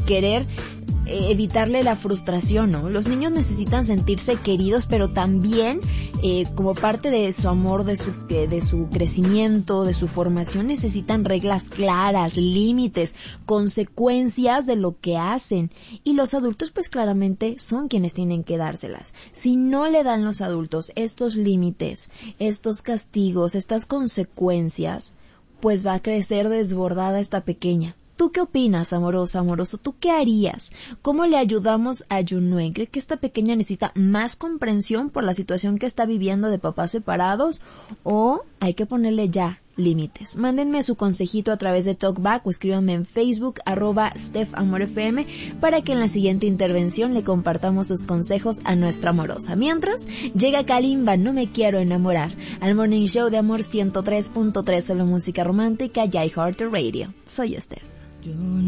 querer evitarle la frustración, ¿no? Los niños necesitan sentirse queridos, pero también como parte de su amor, de su crecimiento, de su formación, necesitan reglas claras, límites, consecuencias de lo que hacen. Y los adultos pues claramente son quienes tienen que dárselas. Si no le dan los adultos estos límites, estos castigos, estas consecuencias, pues va a crecer desbordada esta pequeña. ¿Tú qué opinas, amorosa, amoroso? ¿Tú qué harías? ¿Cómo le ayudamos a Yunue? ¿Cree que esta pequeña necesita más comprensión por la situación que está viviendo de papás separados? ¿O hay que ponerle ya límites? Mándenme su consejito a través de Talkback o escríbanme en Facebook, @StephAmorFM, para que en la siguiente intervención le compartamos sus consejos a nuestra amorosa. Mientras, llega Kalimba, No me quiero enamorar, al Morning Show de Amor 103.3, solo música romántica, iHeartRadio. Soy Steph.